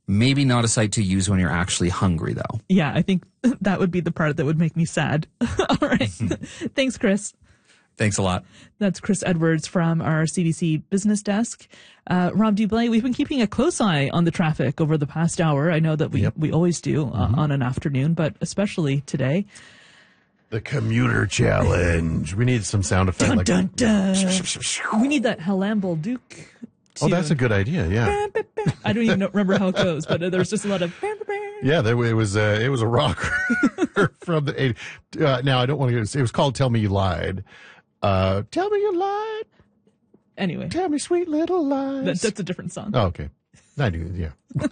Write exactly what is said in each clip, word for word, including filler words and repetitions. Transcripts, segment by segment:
Maybe not a site to use when you're actually hungry, though. Yeah, I think that would be the part that would make me sad. All right. Thanks, Chris. Thanks a lot. That's Chris Edwards from our C B C Business Desk. Uh, Rob Dublay, we've been keeping a close eye on the traffic over the past hour. I know that we, yep. we always do uh, mm-hmm. on an afternoon, but especially today. The commuter challenge. We need some sound effect. Dun, like dun, dun. We need that Halamble Duke. Oh, that's a good idea. Yeah. I don't even know, remember how it goes, but there's just a lot of. Yeah, there, it was. Uh, it was a rocker from the eighties. Uh, now I don't want to. It was called "Tell Me You Lied." Uh, tell me you lied. Anyway, tell me sweet little lies. That, that's a different song. Oh, okay. I do. Yeah.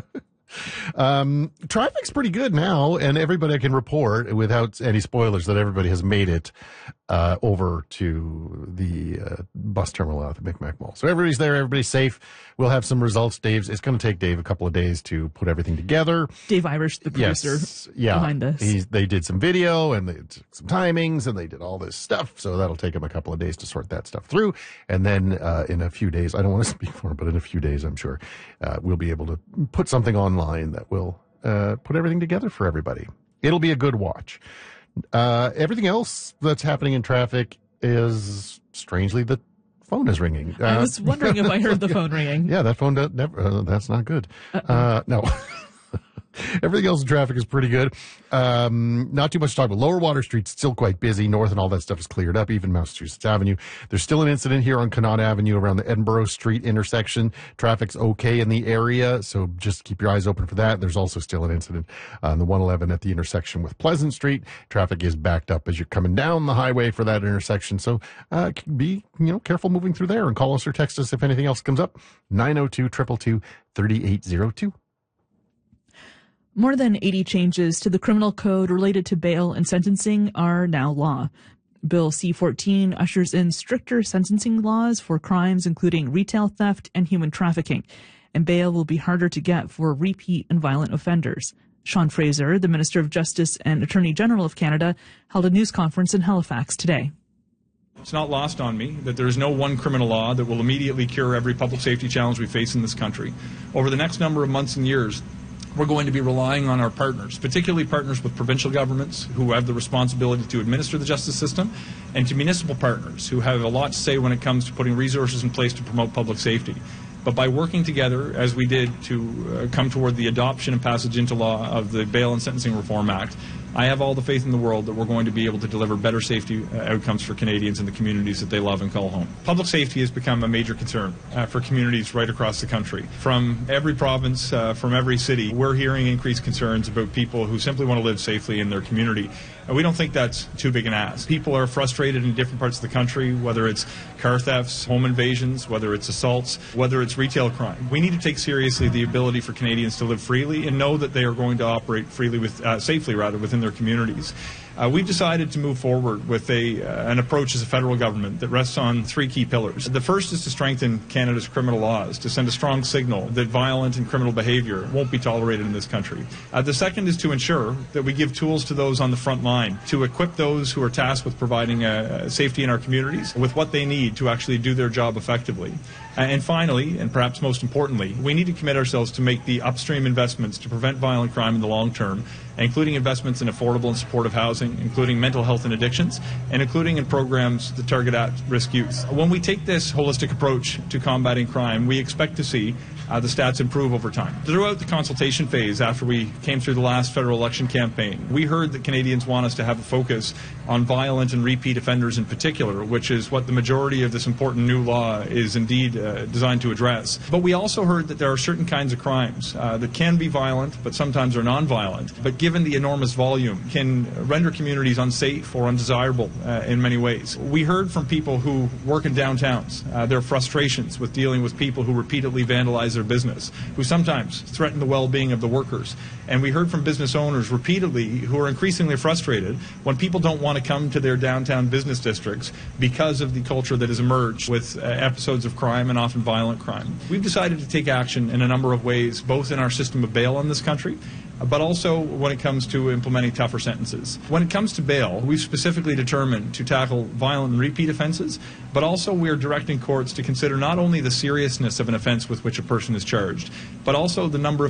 Um, traffic's pretty good now, and everybody can report without any spoilers that everybody has made it uh, over to the uh, bus terminal at the Micmac Mall. So everybody's there, everybody's safe. We'll have some results. Dave's, it's going to take Dave a couple of days to put everything together. Dave Irish, the producer yes, yeah. behind this. He's, they did some video, and they took some timings, and they did all this stuff. So that'll take him a couple of days to sort that stuff through. And then uh, in a few days, I don't want to speak for him, but in a few days, I'm sure, uh, we'll be able to put something online that will uh, put everything together for everybody. It'll be a good watch. Uh, everything else that's happening in traffic is, strangely, the phone is ringing. Uh, I was wondering if I heard the phone ringing. Yeah, that phone, does, never, uh, that's not good. Uh, no. Everything else in traffic is pretty good. Um, not too much to talk about. Lower Water Street's still quite busy. North and all that stuff is cleared up, even Massachusetts Avenue. There's still an incident here on Connaught Avenue around the Edinburgh Street intersection. Traffic's okay in the area, so just keep your eyes open for that. There's also still an incident on the one eleven at the intersection with Pleasant Street. Traffic is backed up as you're coming down the highway for that intersection, so uh, be you know careful moving through there, and call us or text us if anything else comes up. nine oh two, two two two, three eight oh two. More than eighty changes to the criminal code related to bail and sentencing are now law. Bill C fourteen ushers in stricter sentencing laws for crimes including retail theft and human trafficking, and bail will be harder to get for repeat and violent offenders. Sean Fraser, the Minister of Justice and Attorney General of Canada, held a news conference in Halifax today. It's not lost on me that there is no one criminal law that will immediately cure every public safety challenge we face in this country. Over the next number of months and years, we're going to be relying on our partners, particularly partners with provincial governments who have the responsibility to administer the justice system, and to municipal partners who have a lot to say when it comes to putting resources in place to promote public safety. But by working together, as we did to uh, come toward the adoption and passage into law of the Bail and Sentencing Reform Act, I have all the faith in the world that we're going to be able to deliver better safety uh, outcomes for Canadians and the communities that they love and call home. Public safety has become a major concern uh, for communities right across the country. From every province, uh, from every city, we're hearing increased concerns about people who simply want to live safely in their community. Uh, we don't think that's too big an ask. People are frustrated in different parts of the country, whether it's car thefts, home invasions, whether it's assaults, whether it's retail crime. We need to take seriously the ability for Canadians to live freely and know that they are going to operate freely, with, uh, safely rather, within their communities. Uh, we've decided to move forward with a, uh, an approach as a federal government that rests on three key pillars. The first is to strengthen Canada's criminal laws, to send a strong signal that violent and criminal behavior won't be tolerated in this country. Uh, the second is to ensure that we give tools to those on the front line, to equip those who are tasked with providing uh, safety in our communities with what they need to actually do their job effectively. Uh, and finally, and perhaps most importantly, we need to commit ourselves to make the upstream investments to prevent violent crime in the long term, including investments in affordable and supportive housing, including mental health and addictions, and including in programs that target at-risk youth. When we take this holistic approach to combating crime, we expect to see uh, the stats improve over time. Throughout the consultation phase, after we came through the last federal election campaign, we heard that Canadians want us to have a focus on violent and repeat offenders in particular, which is what the majority of this important new law is indeed uh, designed to address. But we also heard that there are certain kinds of crimes uh, that can be violent, but sometimes are non-violent, but given the enormous volume, can render communities unsafe or undesirable uh, in many ways. We heard from people who work in downtowns, uh, their frustrations with dealing with people who repeatedly vandalize their business, who sometimes threaten the well-being of the workers. And we heard from business owners repeatedly who are increasingly frustrated when people don't want to come to their downtown business districts because of the culture that has emerged with uh, episodes of crime and often violent crime. We've decided to take action in a number of ways, both in our system of bail in this country, but also when it comes to implementing tougher sentences. When it comes to bail, we've specifically determined to tackle violent and repeat offenses, but also we are directing courts to consider not only the seriousness of an offense with which a person is charged, but also the number of